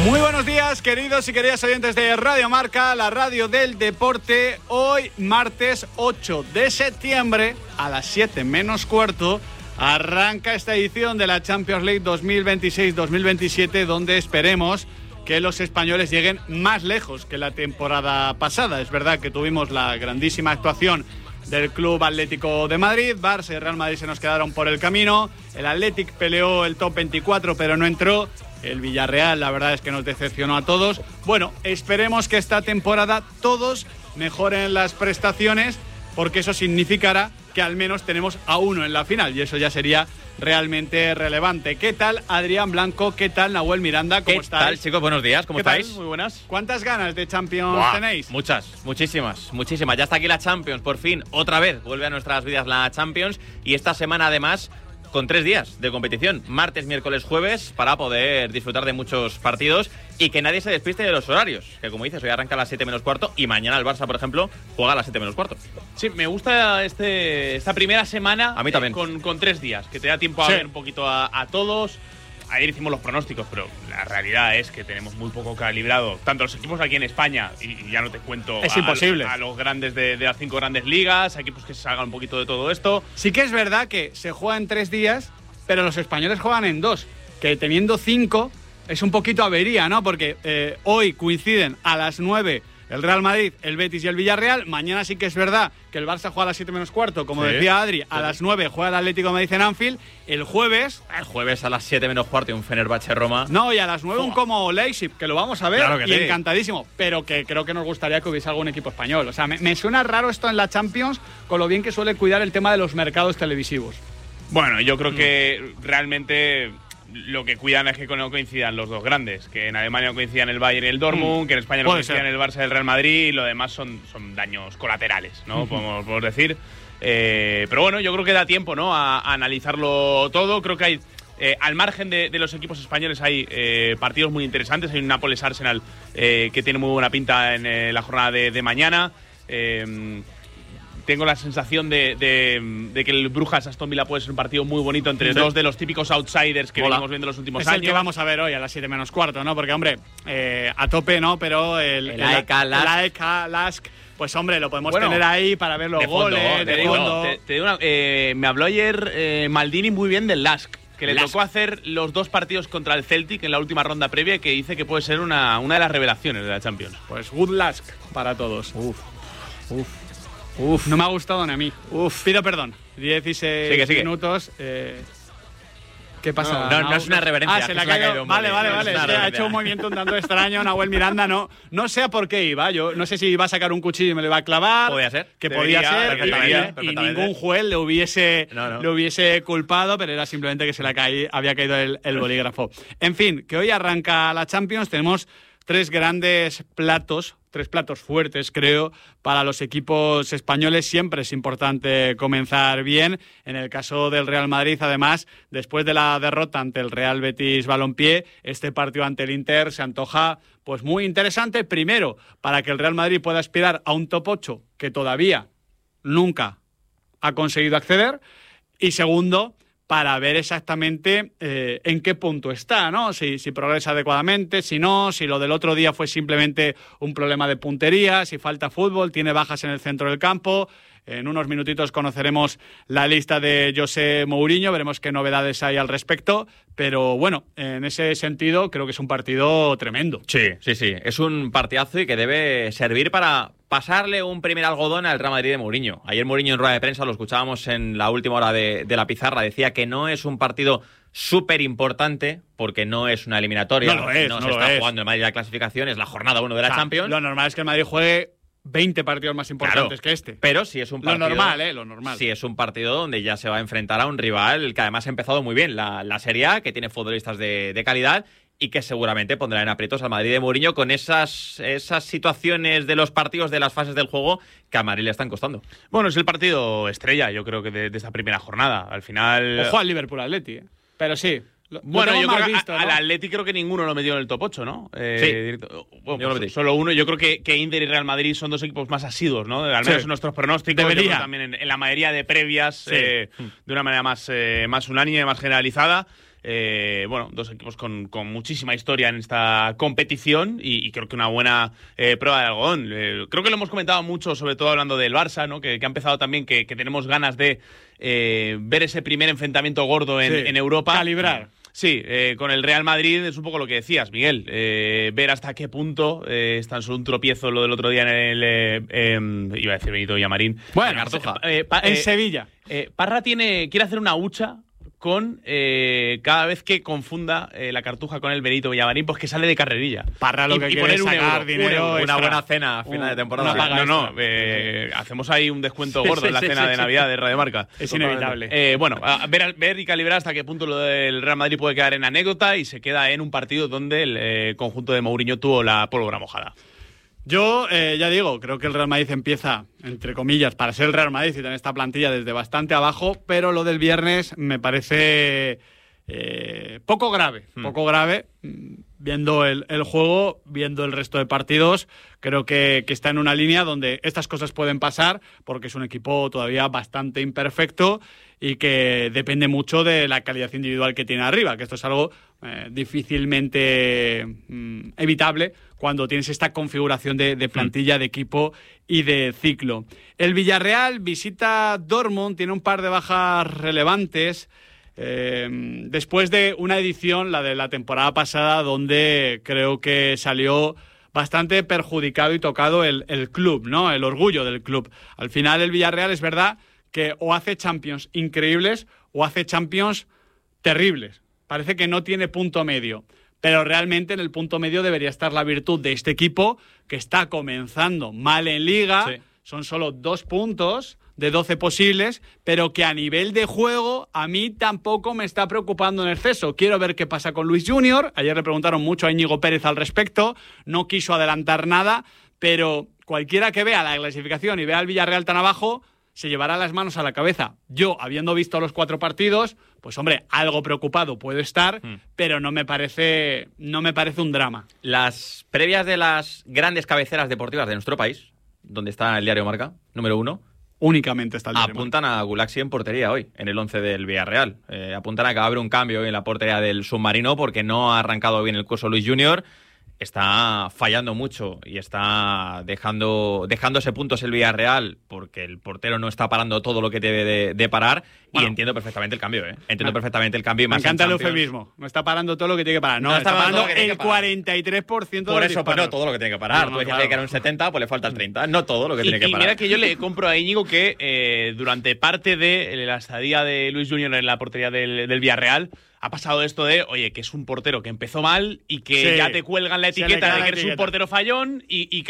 Muy buenos días, queridos y queridas oyentes de Radio Marca, la radio del deporte. Hoy, martes 8 de septiembre, a las 7 menos cuarto, arranca esta edición de la Champions League 2026-2027, donde esperemos que los españoles lleguen más lejos que la temporada pasada. Es verdad que tuvimos la grandísima actuación del Club Atlético de Madrid, Barça y Real Madrid se nos quedaron por el camino, el Athletic peleó el top 24 pero no entró, el Villarreal la verdad es que nos decepcionó a todos. Bueno, esperemos que esta temporada todos mejoren las prestaciones, porque eso significará que al menos tenemos a uno en la final y eso ya sería realmente relevante. ¿Qué tal, Adrián Blanco? ¿Qué tal, Nahuel Miranda? ¿Cómo estáis? ¿Qué tal, chicos? Buenos días, ¿cómo estáis? Muy buenas. ¿Cuántas ganas de Champions tenéis? Muchas, muchísimas. Ya está aquí la Champions, por fin, otra vez vuelve a nuestras vidas la Champions, y esta semana además con 3 días de competición, martes, miércoles, jueves, para poder disfrutar de muchos partidos y que nadie se despiste de los horarios, que como dices, hoy arranca a las 7 menos cuarto y mañana el Barça, por ejemplo, juega a las 7 menos cuarto. Sí, me gusta esta primera semana. A mí también. Con 3 días, que te da tiempo a ver un poquito a todos. Ayer hicimos los pronósticos, pero la realidad es que tenemos muy poco calibrado, tanto los equipos aquí en España, y ya no te cuento es imposible. A los grandes de las 5 grandes ligas, a equipos que se salgan un poquito de todo esto. Sí que es verdad que se juega en 3 días, pero los españoles juegan en 2, que teniendo 5 es un poquito avería, ¿no? Porque hoy coinciden a las 9 el Real Madrid, el Betis y el Villarreal. Mañana sí que es verdad que el Barça juega a las 7 menos cuarto, como decía Adri, a las 9 juega el Atlético de Madrid en Anfield. El jueves a las 7 menos cuarto y un Fenerbahce Roma. No, y a las 9 un como Leipzig, que lo vamos a ver, claro que y sí. Encantadísimo, pero que creo que nos gustaría que hubiese algún equipo español. O sea, me suena raro esto en la Champions, con lo bien que suele cuidar el tema de los mercados televisivos. Bueno, yo creo que realmente lo que cuidan es que no coincidan los dos grandes, que en Alemania no coincidan el Bayern y el Dortmund, que en España no coincidan el Barça y el Real Madrid, y lo demás son daños colaterales, ¿no? Podemos decir. Pero bueno, yo creo que da tiempo, ¿no?, a analizarlo todo. Creo que hay, al margen de los equipos españoles, hay partidos muy interesantes. Hay un Nápoles-Arsenal que tiene muy buena pinta en la jornada de mañana. Tengo la sensación de que el Brujas-Aston Villa puede ser un partido muy bonito entre dos de los típicos outsiders que venimos viendo los últimos años. Es el que vamos a ver hoy a las 7 menos cuarto, ¿no? Porque, hombre, a tope, ¿no? Pero el AEK Lask, pues, hombre, lo podemos tener ahí para ver los goles. De fondo. Me habló ayer Maldini muy bien del Lask, que le tocó hacer los 2 partidos contra el Celtic en la última ronda previa, que dice que puede ser una de las revelaciones de la Champions. Pues good Lask para todos. No me ha gustado ni a mí. Pido perdón. 16 minutos. ¿Qué pasa? No es una reverencia. Se le ha caído. Vale. Ha hecho un movimiento un tanto extraño. Nahuel Miranda no sé a por qué iba. Yo no sé si iba a sacar un cuchillo y me lo iba a clavar. Podía ser. Que podía ser. Y ningún juez le hubiese culpado, pero era simplemente que se le había caído el bolígrafo. En fin, que hoy arranca la Champions. Tenemos 3 platos fuertes, creo, para los equipos españoles. Siempre es importante comenzar bien. En el caso del Real Madrid, además, después de la derrota ante el Real Betis Balompié, este partido ante el Inter se antoja pues muy interesante. Primero, para que el Real Madrid pueda aspirar a un top 8 que todavía nunca ha conseguido acceder. Y segundo, para ver exactamente en qué punto está, ¿no? Si progresa adecuadamente, si no, si lo del otro día fue simplemente un problema de puntería, si falta fútbol, tiene bajas en el centro del campo. En unos minutitos conoceremos la lista de José Mourinho, veremos qué novedades hay al respecto, pero bueno, en ese sentido creo que es un partido tremendo. Sí, es un partidazo y que debe servir para pasarle un primer algodón al Real Madrid de Mourinho. Ayer Mourinho en rueda de prensa, lo escuchábamos en la última hora de la pizarra, decía que no es un partido súper importante porque no es una eliminatoria, no se está jugando el Madrid la clasificación, es la jornada 1 de la Champions. Lo normal es que el Madrid juegue 20 partidos más importantes que este. Pero si es un partido... Lo normal. Si es un partido donde ya se va a enfrentar a un rival que además ha empezado muy bien la Serie A, que tiene futbolistas de calidad y que seguramente pondrá en aprietos al Madrid de Mourinho con esas situaciones de los partidos, de las fases del juego que a Madrid le están costando. Bueno, es el partido estrella, yo creo que de esta primera jornada. Al final... Ojo al Liverpool-Atleti, pero sí. Bueno, yo creo que al Atleti creo que ninguno lo metió en el top 8, ¿no? Sí. Bueno, yo lo metí. Solo uno. Yo creo que Inter y Real Madrid son 2 equipos más asiduos, ¿no? Al menos en nuestros pronósticos. Debería. También en la mayoría de previas, de una manera más unánime, más generalizada. Bueno, dos equipos con muchísima historia en esta competición y creo que una buena prueba de algodón. Creo que lo hemos comentado mucho, sobre todo hablando del Barça, ¿no? Que ha empezado también, que tenemos ganas de ver ese primer enfrentamiento gordo en Europa. Calibrar. Sí, con el Real Madrid es un poco lo que decías, Miguel. Ver hasta qué punto es tan solo un tropiezo lo del otro día en el... iba a decir Benito Villamarín. Bueno, en Sevilla. Parra quiere hacer una hucha con cada vez que confunda la Cartuja con el Benito Villamarín, pues que sale de carrerilla. Parra lo que quiere es sacar dinero. Una buena cena a final de temporada. Hacemos ahí un descuento gordo en la cena de Navidad de Radio Marca. Es inevitable. Bueno, ver y calibrar hasta qué punto lo del Real Madrid puede quedar en anécdota y se queda en un partido donde el conjunto de Mourinho tuvo la pólvora mojada. Yo, ya digo, creo que el Real Madrid empieza, entre comillas, para ser el Real Madrid y tener esta plantilla desde bastante abajo, pero lo del viernes me parece poco grave. Poco grave, viendo el juego, viendo el resto de partidos. Creo que está en una línea donde estas cosas pueden pasar, porque es un equipo todavía bastante imperfecto y que depende mucho de la calidad individual que tiene arriba, que esto es algo difícilmente evitable cuando tienes esta configuración de plantilla, de equipo y de ciclo. El Villarreal visita Dortmund, tiene un par de bajas relevantes después de una edición, la de la temporada pasada, donde creo que salió bastante perjudicado y tocado el club, ¿no? El orgullo del club. Al final el Villarreal es verdad que o hace Champions increíbles o hace Champions terribles. Parece que no tiene punto medio. Pero realmente en el punto medio debería estar la virtud de este equipo, que está comenzando mal en Liga. Sí. Son solo 2 puntos de 12 posibles, pero que a nivel de juego a mí tampoco me está preocupando en exceso. Quiero ver qué pasa con Luis Junior. Ayer le preguntaron mucho a Íñigo Pérez al respecto. No quiso adelantar nada, pero cualquiera que vea la clasificación y vea al Villarreal tan abajo se llevará las manos a la cabeza. Yo, habiendo visto los 4 partidos, pues hombre, algo preocupado puedo estar, pero no me parece un drama. Las previas de las grandes cabeceras deportivas de nuestro país, donde está el Diario Marca, número 1, únicamente está el Diario apuntan Marca. A Gulaxi en portería hoy, en el 11 del Villarreal. Apuntan a que va a haber un cambio hoy en la portería del submarino porque no ha arrancado bien el curso Luis Junior. Está fallando mucho y está dejándose puntos el Villarreal porque el portero no está parando todo lo que debe de parar. Bueno, y entiendo perfectamente el cambio, Entiendo perfectamente el cambio. Me encanta el eufemismo. No está parando todo lo que tiene que parar. No, está parando el 43% Por eso, pues no todo lo que tiene que parar. Tú decías que era un 70, pues le falta el 30. No todo lo que tiene que parar. Y mira que yo le compro a Íñigo que durante parte de la estadía de Luis Junior en la portería del Villarreal ha pasado esto de, oye, que es un portero que empezó mal y que ya te cuelgan la etiqueta de que eres un portero fallón y